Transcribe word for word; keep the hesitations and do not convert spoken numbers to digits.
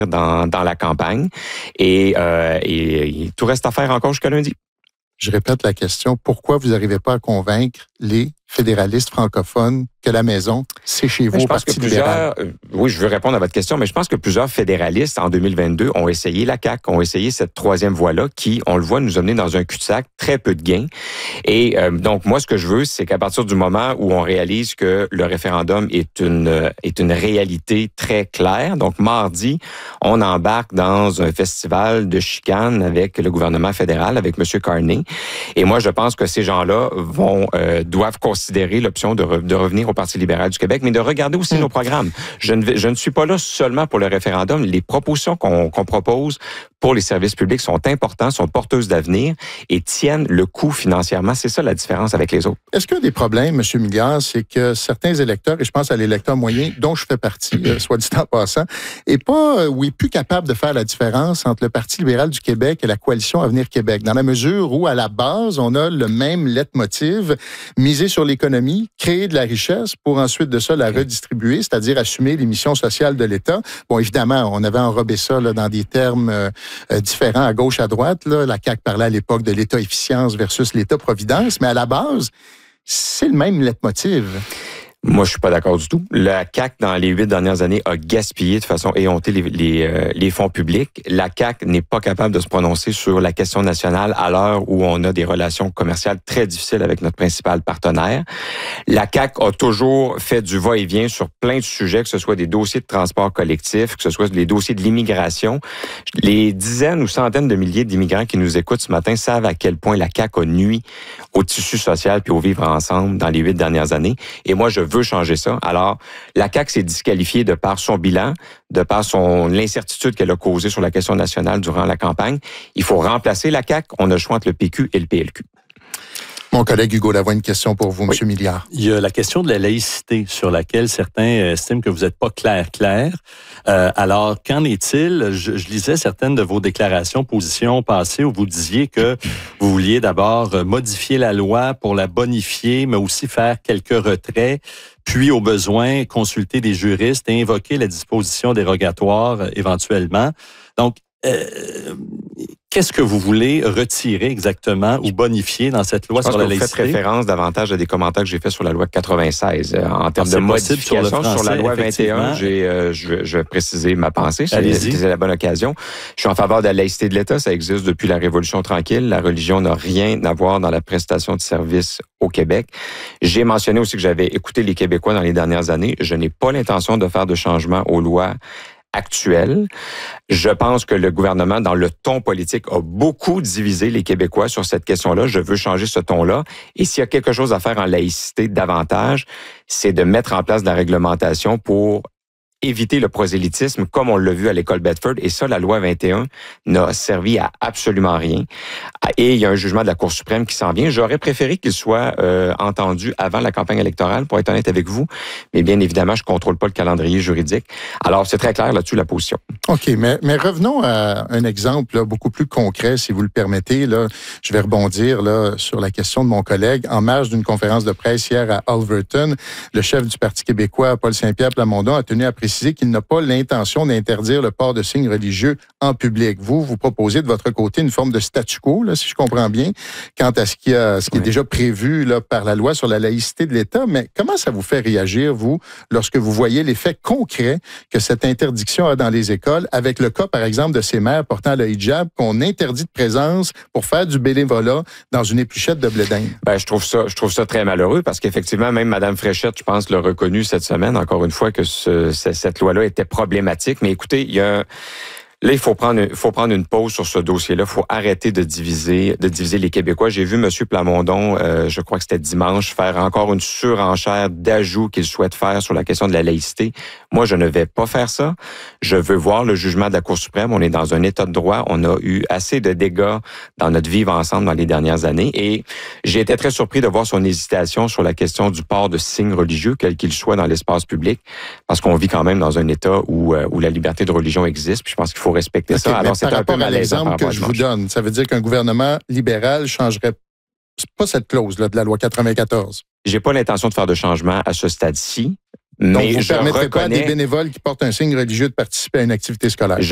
dans, dans la campagne. Et, euh, et, et tout reste à faire encore jusqu'à lundi. Je répète la question. Pourquoi vous n'arrivez pas à convaincre les fédéralistes francophones que la maison, c'est chez vous, je au pense Parti que plusieurs, libéral? euh, oui, je veux répondre à votre question, mais je pense que plusieurs fédéralistes, en deux mille vingt-deux, ont essayé la C A Q, ont essayé cette troisième voie-là qui, on le voit, nous amener dans un cul-de-sac, très peu de gains. Et euh, donc, moi, ce que je veux, c'est qu'à partir du moment où on réalise que le référendum est une, est une réalité très claire, donc mardi, on embarque dans un festival de chicane avec le gouvernement fédéral, avec M. Carney. Et moi, je pense que ces gens-là vont euh, doivent considérer l'option de, re, de revenir au Parti libéral du Québec, mais de regarder aussi mmh. nos programmes. Je ne, je ne suis pas là seulement pour le référendum. Les propositions qu'on, qu'on propose pour les services publics sont importantes, sont porteuses d'avenir et tiennent le coût financièrement. C'est ça la différence avec les autres. Est-ce qu'un des problèmes, M. Milliard, c'est que certains électeurs, et je pense à l'électeur moyen dont je fais partie, euh, soit dit en passant, est pas, euh, ou est plus capable de faire la différence entre le Parti libéral du Québec et la Coalition Avenir Québec, dans la mesure où, à la base, on a le même leitmotiv, miser sur l'économie, créer de la richesse pour ensuite de ça la redistribuer, c'est-à-dire assumer les missions sociales de l'État. Bon, évidemment, on avait enrobé ça là, dans des termes euh, euh, différents à gauche, à droite. Là. La C A Q parlait à l'époque de l'État-efficience versus l'État-providence, mais à la base, c'est le même leitmotiv. Moi, je suis pas d'accord du tout. La C A Q, dans les huit dernières années, a gaspillé de façon éhontée les, les, euh, les fonds publics. La C A Q n'est pas capable de se prononcer sur la question nationale à l'heure où on a des relations commerciales très difficiles avec notre principal partenaire. La C A Q a toujours fait du va-et-vient sur plein de sujets, que ce soit des dossiers de transport collectif, que ce soit des dossiers de l'immigration. Les dizaines ou centaines de milliers d'immigrants qui nous écoutent ce matin savent à quel point la C A Q a nui au tissu social puis au vivre ensemble dans les huit dernières années. Et moi, je veut changer ça. Alors, la C A Q s'est disqualifiée de par son bilan, de par son l'incertitude qu'elle a causée sur la question nationale durant la campagne. Il faut remplacer la C A Q. On a le choix entre le P Q et le P L Q. Mon collègue Hugo Lavoie, une question pour vous, oui. M. Milliard. Il y a la question de la laïcité sur laquelle certains estiment que vous n'êtes pas clair, clair. Euh, alors, qu'en est-il? Je, je lisais certaines de vos déclarations, positions passées où vous disiez que vous vouliez d'abord modifier la loi pour la bonifier, mais aussi faire quelques retraits, puis au besoin consulter des juristes et invoquer la disposition dérogatoire euh, éventuellement. Donc, euh, qu'est-ce que vous voulez retirer exactement ou bonifier dans cette loi sur la laïcité? Vous faites référence davantage à des commentaires que j'ai faits sur la loi quatre-vingt-seize. En termes de modification sur, français, sur la loi vingt et un, j'ai, euh, je, je vais préciser ma pensée. C'est, c'est la bonne occasion. Je suis en faveur de la laïcité de l'État. Ça existe depuis la Révolution tranquille. La religion n'a rien à voir dans la prestation de services au Québec. J'ai mentionné aussi que j'avais écouté les Québécois dans les dernières années. Je n'ai pas l'intention de faire de changements aux lois actuelle. Je pense que le gouvernement, dans le ton politique, a beaucoup divisé les Québécois sur cette question-là. Je veux changer ce ton-là. Et s'il y a quelque chose à faire en laïcité davantage, c'est de mettre en place de la réglementation pour éviter le prosélytisme, comme on l'a vu à l'école Bedford. Et ça, la loi vingt et un n'a servi à absolument rien. Et il y a un jugement de la Cour suprême qui s'en vient. J'aurais préféré qu'il soit euh, entendu avant la campagne électorale, pour être honnête avec vous. Mais bien évidemment, je contrôle pas le calendrier juridique. Alors, c'est très clair là-dessus, la position. OK, mais, mais revenons à un exemple là, beaucoup plus concret, si vous le permettez. Là, je vais rebondir là, sur la question de mon collègue. En marge d'une conférence de presse hier à Alverton, le chef du Parti québécois, Paul Saint-Pierre Plamondon, a tenu à préciser qu'il n'a pas l'intention d'interdire le port de signes religieux en public. Vous, vous proposez de votre côté une forme de statu quo, là, si je comprends bien, quant à ce qui, a, ce qui oui. est déjà prévu là, par la loi sur la laïcité de l'État. Mais comment ça vous fait réagir, vous, lorsque vous voyez l'effet concret que cette interdiction a dans les écoles, avec le cas, par exemple, de ces mères portant le hijab, qu'on interdit de présence pour faire du bénévolat dans une épluchette de blé d'Inde? Ben, je trouve ça, je trouve ça très malheureux parce qu'effectivement, même Mme Fréchette, je pense, l'a reconnu cette semaine, encore une fois, que ce, ce cette loi-là était problématique. Mais écoutez, il y a... Là, il faut prendre, il faut prendre une pause sur ce dossier-là. Il faut arrêter de diviser, de diviser les Québécois. J'ai vu M. Plamondon, euh, je crois que c'était dimanche, faire encore une surenchère d'ajouts qu'il souhaite faire sur la question de la laïcité. Moi, je ne vais pas faire ça. Je veux voir le jugement de la Cour suprême. On est dans un état de droit. On a eu assez de dégâts dans notre vivre ensemble dans les dernières années. Et j'ai été très surpris de voir son hésitation sur la question du port de signes religieux, quel qu'il soit dans l'espace public, parce qu'on vit quand même dans un état où, où la liberté de religion existe. Puis je pense qu'il faut respecter okay, ça. Alors, c'est par un rapport peu à l'exemple que je vous donne, ça veut dire qu'un gouvernement libéral changerait pas cette clause-là de la loi quatre-vingt-quatorze. J'ai pas l'intention de faire de changement à ce stade-ci. Donc, mais vous ne je permettrez reconnais... pas à des bénévoles qui portent un signe religieux de participer à une activité scolaire? Je